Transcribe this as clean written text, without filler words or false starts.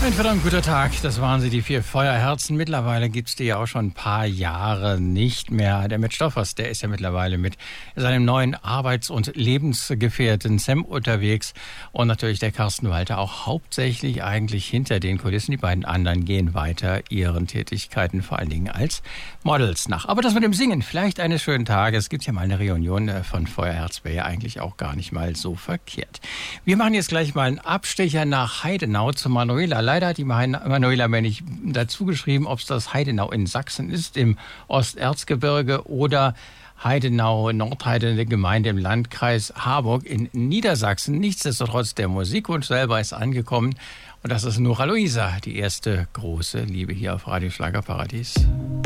Ein verdammt guter Tag, das waren sie, die 4 Feuerherzen. Mittlerweile gibt's die ja auch schon ein paar Jahre nicht mehr. Der Matt Stoffers, der ist ja mittlerweile mit seinem neuen Arbeits- und Lebensgefährten Sam unterwegs. Und natürlich der Carsten Walter auch hauptsächlich eigentlich hinter den Kulissen. Die beiden anderen gehen weiter ihren Tätigkeiten, vor allen Dingen als Models nach. Aber das mit dem Singen, vielleicht eines schönen Tages. Es gibt ja mal eine Reunion von Feuerherz, wäre ja eigentlich auch gar nicht mal so verkehrt. Wir machen jetzt gleich mal einen Abstecher nach Heidenau zu Manuela. Leider hat die Manuela mir nicht dazu geschrieben, ob es das Heidenau in Sachsen ist, im Osterzgebirge, oder Heidenau, Nordheide, eine Gemeinde im Landkreis Harburg in Niedersachsen. Nichtsdestotrotz, der Musikwunsch selber ist angekommen. Und das ist Nora Luisa, die erste große Liebe hier auf Radio Schlagerparadies.